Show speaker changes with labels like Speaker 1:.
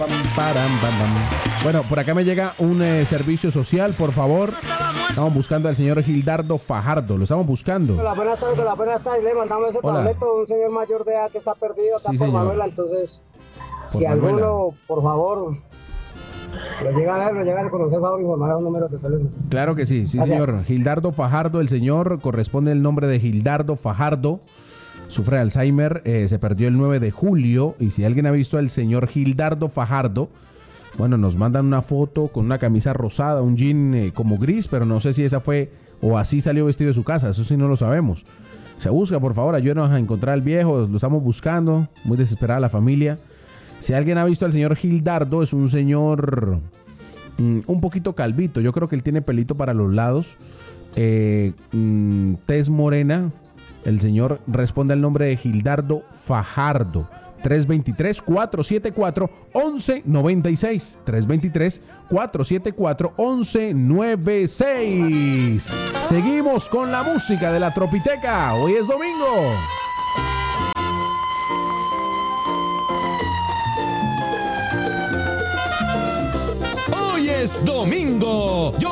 Speaker 1: Bueno, por acá me llega un servicio social, por favor. Estamos buscando al señor Gildardo Fajardo. Lo estamos buscando.
Speaker 2: Hola, buenas tardes. Le mandamos ese tableto a un señor mayor de edad que está perdido acá
Speaker 1: Sí,
Speaker 2: por
Speaker 1: señor.
Speaker 2: Manuela. Entonces,
Speaker 1: Por
Speaker 2: si
Speaker 1: Manuela.
Speaker 2: alguno, por favor, lo llega a ver, lo llega a reconocer, por favor, informar a un número de teléfono.
Speaker 1: Claro que sí, sí,
Speaker 2: Gracias.
Speaker 1: señor. Gildardo Fajardo, el señor, corresponde el nombre de Gildardo Fajardo. Sufre de Alzheimer, se perdió el 9 de julio. Y si alguien ha visto al señor Gildardo Fajardo, bueno, nos mandan una foto con una camisa rosada, un jean como gris, pero no sé si esa fue o así salió vestido de su casa. Eso sí no lo sabemos. Se busca, por favor, ayúdenos a encontrar al viejo. Lo estamos buscando. Muy desesperada la familia. Si alguien ha visto al señor Gildardo, es un señor un poquito calvito. Yo creo que él tiene pelito para los lados. Tez morena. El señor responde al nombre de Gildardo Fajardo. 323-474-1196. 323-474-1196. Seguimos con la música de la Tropiteca. Hoy es domingo.
Speaker 3: Hoy es domingo.